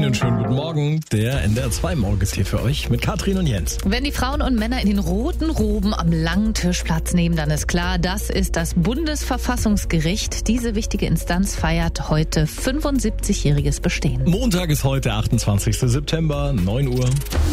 Einen schönen guten Morgen. Der NDR 2 Morgen ist hier für euch mit Katrin und Jens. Wenn die Frauen und Männer in den roten Roben am langen Tisch Platz nehmen, dann ist klar, das ist das Bundesverfassungsgericht. Diese wichtige Instanz feiert heute 75-jähriges Bestehen. Montag ist heute, 28. September, 9 Uhr.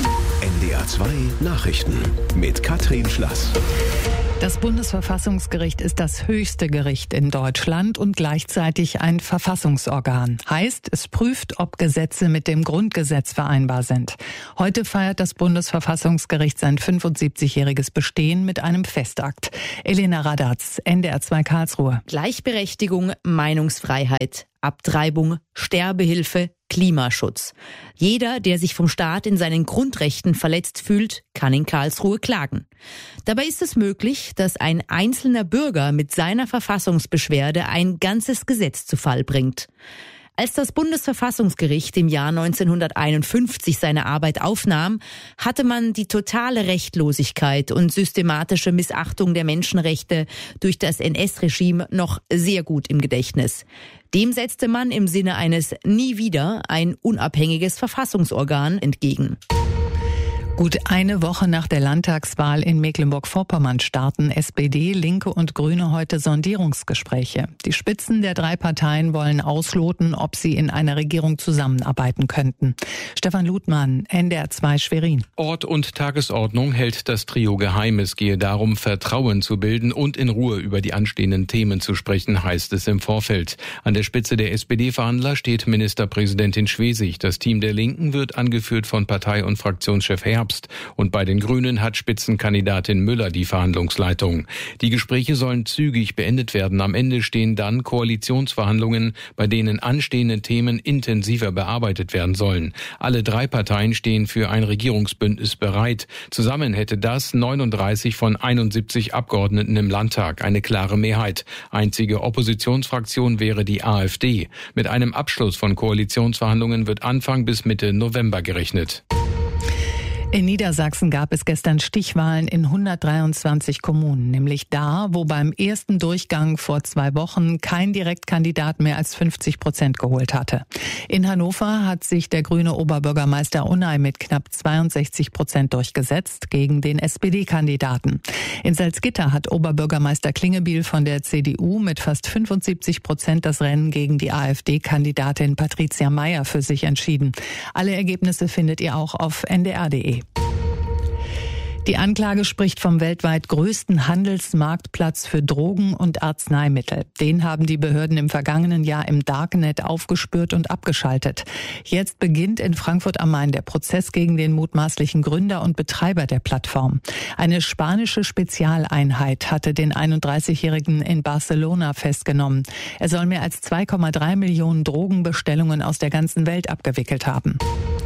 NDR 2 Nachrichten mit Katrin Schlass. Das Bundesverfassungsgericht ist das höchste Gericht in Deutschland und gleichzeitig ein Verfassungsorgan. Heißt, es prüft, ob Gesetze mit dem Grundgesetz vereinbar sind. Heute feiert das Bundesverfassungsgericht sein 75-jähriges Bestehen mit einem Festakt. Elena Radatz, NDR 2 Karlsruhe. Gleichberechtigung, Meinungsfreiheit, Abtreibung, Sterbehilfe, Klimaschutz. Jeder, der sich vom Staat in seinen Grundrechten verletzt fühlt, kann in Karlsruhe klagen. Dabei ist es möglich, dass ein einzelner Bürger mit seiner Verfassungsbeschwerde ein ganzes Gesetz zu Fall bringt. Als das Bundesverfassungsgericht im Jahr 1951 seine Arbeit aufnahm, hatte man die totale Rechtlosigkeit und systematische Missachtung der Menschenrechte durch das NS-Regime noch sehr gut im Gedächtnis. Dem setzte man im Sinne eines Nie wieder ein unabhängiges Verfassungsorgan entgegen. Gut eine Woche nach der Landtagswahl in Mecklenburg-Vorpommern starten SPD, Linke und Grüne heute Sondierungsgespräche. Die Spitzen der drei Parteien wollen ausloten, ob sie in einer Regierung zusammenarbeiten könnten. Stefan Ludmann, NDR 2 Schwerin. Ort und Tagesordnung hält das Trio geheim. Es gehe darum, Vertrauen zu bilden und in Ruhe über die anstehenden Themen zu sprechen, heißt es im Vorfeld. An der Spitze der SPD-Verhandler steht Ministerpräsidentin Schwesig. Das Team der Linken wird angeführt von Partei- und Fraktionschef Herbst. Und bei den Grünen hat Spitzenkandidatin Müller die Verhandlungsleitung. Die Gespräche sollen zügig beendet werden. Am Ende stehen dann Koalitionsverhandlungen, bei denen anstehende Themen intensiver bearbeitet werden sollen. Alle drei Parteien stehen für ein Regierungsbündnis bereit. Zusammen hätte das 39 von 71 Abgeordneten im Landtag, eine klare Mehrheit. Einzige Oppositionsfraktion wäre die AfD. Mit einem Abschluss von Koalitionsverhandlungen wird Anfang bis Mitte November gerechnet. In Niedersachsen gab es gestern Stichwahlen in 123 Kommunen, nämlich da, wo beim ersten Durchgang vor 2 Wochen kein Direktkandidat mehr als 50% geholt hatte. In Hannover hat sich der grüne Oberbürgermeister Unai mit knapp 62% durchgesetzt gegen den SPD-Kandidaten. In Salzgitter hat Oberbürgermeister Klingebiel von der CDU mit fast 75% das Rennen gegen die AfD-Kandidatin Patricia Mayer für sich entschieden. Alle Ergebnisse findet ihr auch auf ndr.de. Die Anklage spricht vom weltweit größten Handelsmarktplatz für Drogen und Arzneimittel. Den haben die Behörden im vergangenen Jahr im Darknet aufgespürt und abgeschaltet. Jetzt beginnt in Frankfurt am Main der Prozess gegen den mutmaßlichen Gründer und Betreiber der Plattform. Eine spanische Spezialeinheit hatte den 31-Jährigen in Barcelona festgenommen. Er soll mehr als 2,3 Millionen Drogenbestellungen aus der ganzen Welt abgewickelt haben.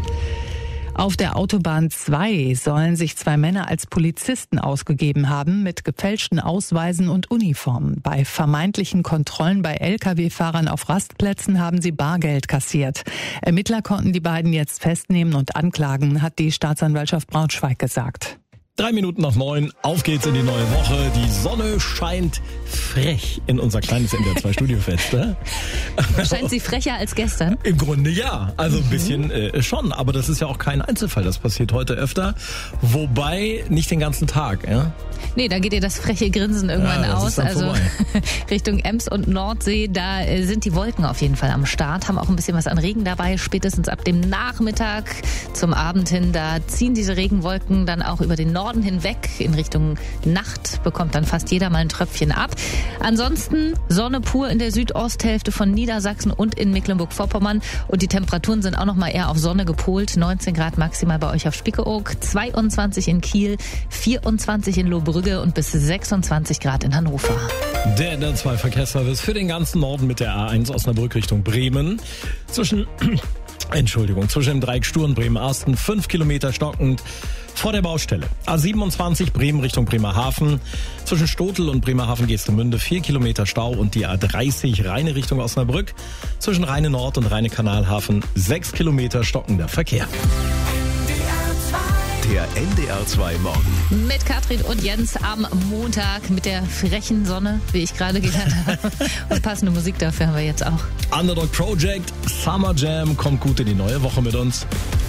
Auf der Autobahn 2 sollen sich 2 Männer als Polizisten ausgegeben haben mit gefälschten Ausweisen und Uniformen. Bei vermeintlichen Kontrollen bei Lkw-Fahrern auf Rastplätzen haben sie Bargeld kassiert. Ermittler konnten die beiden jetzt festnehmen und anklagen, hat die Staatsanwaltschaft Braunschweig gesagt. 3 Minuten nach 9, auf geht's in die neue Woche. Die Sonne scheint frech in unser kleines NDR 2 Studiofenster. Scheint sie frecher als gestern? Im Grunde ja, also ein bisschen schon, aber das ist ja auch kein Einzelfall, das passiert heute öfter, wobei nicht den ganzen Tag. Ja? Nee, da geht ihr das freche Grinsen irgendwann aus. Also Richtung Ems und Nordsee, da sind die Wolken auf jeden Fall am Start, haben auch ein bisschen was an Regen dabei, spätestens ab dem Nachmittag zum Abend hin, da ziehen diese Regenwolken dann auch über den Norden hinweg in Richtung Nacht, bekommt dann fast jeder mal ein Tröpfchen ab. Ansonsten Sonne pur in der Südosthälfte von Niedersachsen und in Mecklenburg-Vorpommern und die Temperaturen sind auch noch mal eher auf Sonne gepolt. 19 Grad maximal bei euch auf Spiekeroog, 22 in Kiel, 24 in Lohbrügge und bis 26 Grad in Hannover. Der NDR 2 Verkehrsservice für den ganzen Norden mit der A1 Osnabrück Richtung Bremen. Zwischen dem Dreieck Sturm Bremen-Arsten 5 Kilometer stockend vor der Baustelle. A27 Bremen Richtung Bremerhaven. Zwischen Stotel und Bremerhaven-Geestemünde 4 Kilometer Stau und die A30 Rheine Richtung Osnabrück. Zwischen Rheine Nord und Rheine Kanalhafen 6 Kilometer stockender Verkehr. Der NDR2 Morgen. Mit Katrin und Jens am Montag mit der frechen Sonne, wie ich gerade gelernt habe. Und passende Musik dafür haben wir jetzt auch. Underdog Project, Summer Jam, kommt gut in die neue Woche mit uns.